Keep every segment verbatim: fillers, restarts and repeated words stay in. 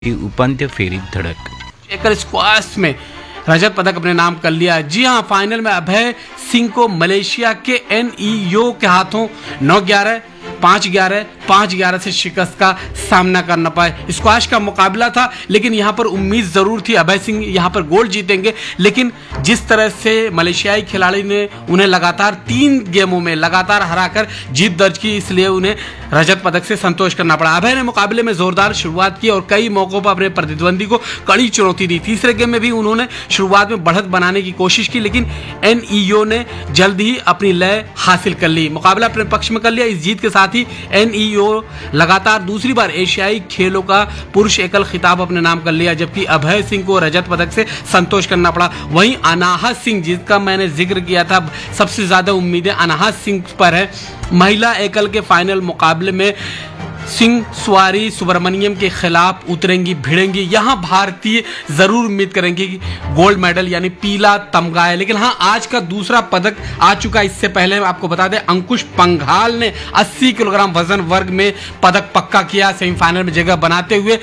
उपांत्य फेरीत धडक। एकल स्क्वाश में रजत पदक अपने नाम कर लिया। जी हां, फाइनल में अभय सिंह को मलेशिया के एन ई यो के हाथों नौ ग्यारह पाँच ग्यारह पाँच ग्यारह से शिकस्त का सामना करना पाए। स्क्वाश का मुकाबला था, लेकिन यहाँ पर उम्मीद ज़रूर थी अभय सिंह यहाँ पर गोल्ड जीतेंगे, लेकिन जिस तरह से मलेशियाई खिलाड़ी ने उन्हें लगातार तीन गेमों में लगातार हराकर जीत दर्ज की, इसलिए उन्हें रजत पदक से संतोष करना पड़ा। अभय ने मुकाबले में जोरदार शुरुआत की और कई मौकों पर अपने प्रतिद्वंदी को कड़ी चुनौती दी। तीसरे गेम में भी उन्होंने शुरुआत में बढ़त बनाने की कोशिश की, लेकिन एन ई ओ ने जल्द ही अपनी लय हासिल कर ली, मुकाबला अपने पक्ष में कर लिया। इस जीत के साथ ही एन ई ओ लगातार दूसरी बार एशियाई खेलों का पुरुष एकल खिताब अपने नाम कर लिया, जबकि अभय सिंह को रजत पदक से संतोष करना पड़ा। वहीं अनाहत सिंह, जिसका मैंने जिक्र किया था, सबसे ज्यादा उम्मीदें अनाहत सिंह पर है। महिला एकल के फाइनल मुकाबले में सिंह स्वारी सुब्रमण्यम के खिलाफ उतरेंगी, भिड़ेंगी। यहां भारतीय जरूर उम्मीद करेंगे कि गोल्ड मेडल यानी पीला तमगा है, लेकिन हाँ, आज का दूसरा पदक आ चुका। इससे पहले आपको बता दें, अंकुश पंघाल ने अस्सी किलोग्राम वजन वर्ग में पदक पक्का किया, सेमीफाइनल में जगह बनाते हुए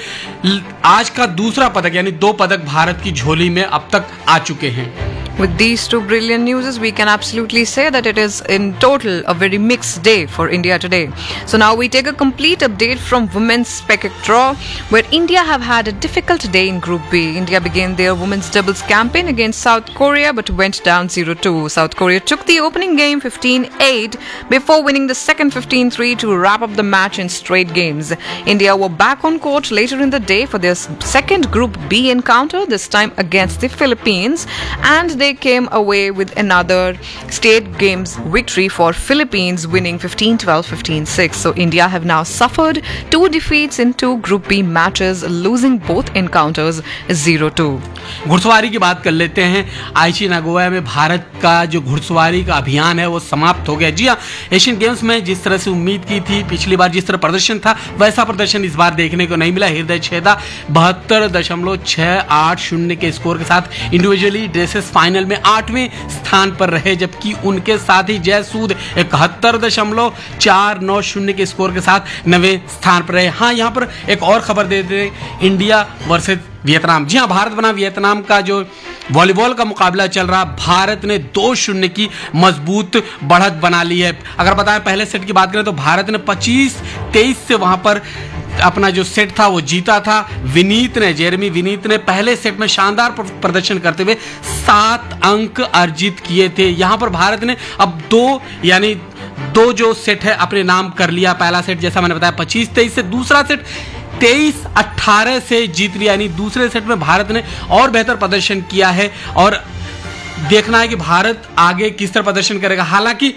आज का दूसरा पदक यानी दो पदक भारत की झोली में अब तक आ चुके हैं। With these two brilliant news, we can absolutely say that it is in total a very mixed day for India today. So now we take a complete update from women's Pekek draw, where India have had a difficult day in Group B. India began their women's doubles campaign against South Korea but went down zero two. South Korea took the opening game fifteen eight before winning the second fifteen three to wrap up the match in straight games. India were back on court later in the day for their second Group B encounter, this time against the Philippines, and they came away with another state games victory for Philippines, winning fifteen twelve, fifteen six. So India have now suffered two defeats in two Group B matches, losing both encounters zero two. घुड़सवारी की बात कर लेते हैं। आईची Nagoya में भारत का जो घुड़सवारी का अभियान है वो समाप्त हो गया। जी हाँ, एशियन गेम्स में जिस तरह से उम्मीद की थी, पिछली बार जिस तरह प्रदर्शन था, वैसा प्रदर्शन इस बार देखने को नहीं मिला। हृदय छेदा बहत्तर दशमलव छह आठ शून्य के स्कोर के साथ इंडिविजुअली ड्रेसेस फाइनल में आठवें स्थान पर रहे, जबकि उनके साथ ही जय सूद इकहत्तर दशमलव चार नौ शून्य के स्कोर के साथ नवें स्थान पर रहे। हाँ, यहाँ पर एक और खबर दे दें, इंडिया वर्सेस वियतनाम। जी हाँ, भारत बना वियतनाम का जो वॉलीबॉल का मुकाबला चल रहा, भारत ने दो शून्य की मजबूत बढ़त बना ली है। अगर बताएं पहले सेट की बात करें तो भारत ने पच्चीस तेईस से वहां पर अपना जो सेट था वो जीता था। विनीत ने जेरेमी विनीत ने पहले सेट में शानदार प्रदर्शन करते हुए सात अंक अर्जित किए थे। यहां पर भारत ने अब दो यानी दो जो सेट है अपने नाम कर लिया। पहला सेट जैसा मैंने बताया पच्चीस तेईस से, दूसरा सेट तेईस अठारह से जीत लिया, यानी दूसरे सेट में भारत ने और बेहतर प्रदर्शन किया है और देखना है कि भारत आगे किस तरह प्रदर्शन करेगा। हालांकि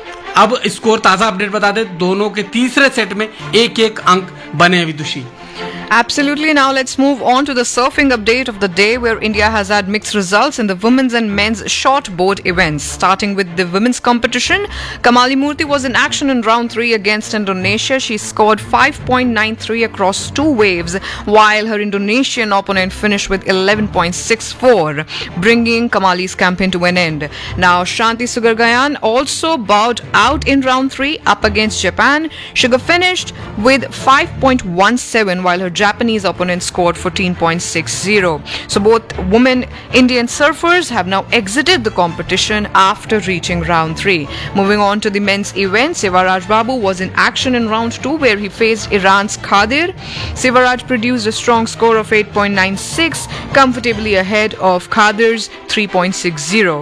अब स्कोर ताजा अपडेट बता दें, दोनों के तीसरे सेट में एक एक अंक बने हैं विदुषी। Absolutely. Now let's move on to the surfing update of the day, where India has had mixed results in the women's and men's shortboard events. Starting with the women's competition, Kamali Murthy was in action in round three against Indonesia. She scored five point nine three across two waves, while her Indonesian opponent finished with eleven point six four, bringing Kamali's campaign to an end. Now Shanti Sugargayan also bowed out in round three up against Japan. Sugar finished with five point one seven, while her Japanese opponent scored fourteen point six zero. So both women Indian surfers have now exited the competition after reaching round three. Moving on to the men's event, Sivaraj Babu was in action in round two, where he faced Iran's Khadir. Sivaraj produced a strong score of eight point nine six, comfortably ahead of Khadir's three point six zero.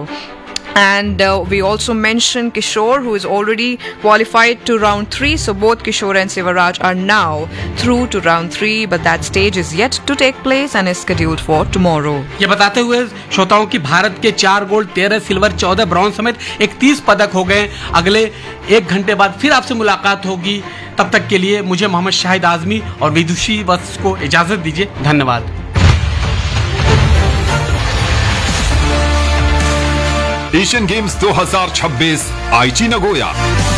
And uh, we also mentioned Kishore, who is already qualified to round three. So both Kishore and Sivaraj are now through to round three, but that stage is yet to take place and is scheduled for tomorrow. ये बताते हुए श्रोताओं की भारत के चार gold, तेरह silver, चौदह bronze समेत इकतीस पदक हो गए। अगले एक घंटे बाद फिर आपसे मुलाकात होगी। तब तक के लिए मुझे मोहम्मद शाहिद आजमी और विदुषी वत्स को इजाजत दीजिए। धन्यवाद। एशियन गेम्स दो हज़ार छब्बीस आईची नागोया।